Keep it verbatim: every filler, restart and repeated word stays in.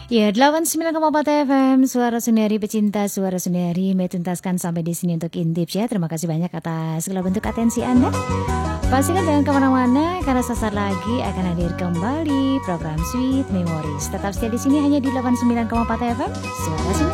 Ya, delapan puluh sembilan koma empat F M, Suara Sundari pecinta Suara Sundari, tuntaskan sampai di sini untuk intip ya. Terima kasih banyak atas segala bentuk atensi Anda. Pastikan jangan kemana-mana karena sesaat lagi akan hadir kembali program Sweet Memories. Tetap setia di sini hanya di delapan puluh sembilan koma empat F M, Suara Sundari.